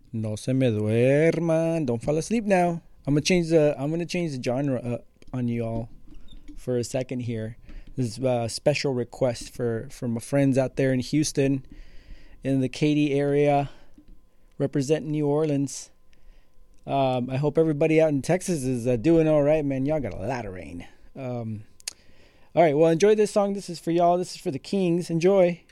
No se me duerman. Don't fall asleep now. I'm gonna change the genre up on you all for a second here. This is a special request for my friends out there in Houston, in the Katy area, representing New Orleans. I hope everybody out in Texas is doing all right, man. Y'all got a lot of rain. All right, well, enjoy this song. This is for y'all. This is for the Kings. Enjoy.